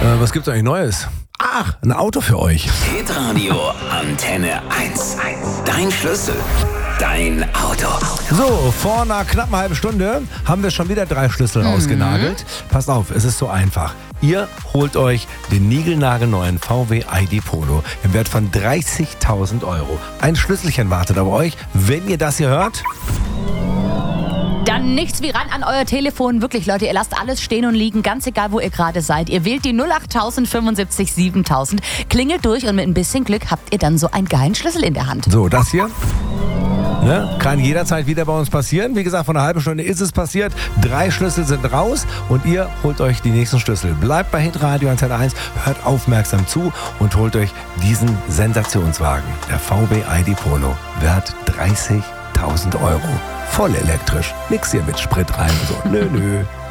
Was gibt's eigentlich Neues? Ach, ein Auto für euch. Hitradio Antenne 1. Dein Schlüssel. Dein Auto. So, vor einer knappen halben Stunde haben wir schon wieder 3 Schlüssel rausgenagelt. Passt auf, es ist so einfach. Ihr holt euch den niegelnagelneuen VW ID Polo im Wert von 30.000 Euro. Ein Schlüsselchen wartet auf euch, wenn ihr das hier hört. Dann nichts wie ran an euer Telefon. Wirklich, Leute, ihr lasst alles stehen und liegen, ganz egal, wo ihr gerade seid. Ihr wählt die 08000 75 7000, klingelt durch und mit ein bisschen Glück habt ihr dann so einen geilen Schlüssel in der Hand. So, das hier kann jederzeit wieder bei uns passieren. Wie gesagt, vor einer halben Stunde ist es passiert. 3 Schlüssel sind raus und ihr holt euch die nächsten Schlüssel. Bleibt bei Hitradio Antenne 1, hört aufmerksam zu und holt euch diesen Sensationswagen. Der VW ID Polo, wert 30.000 Euro. Voll elektrisch. Nix hier mit Sprit rein. So, nö.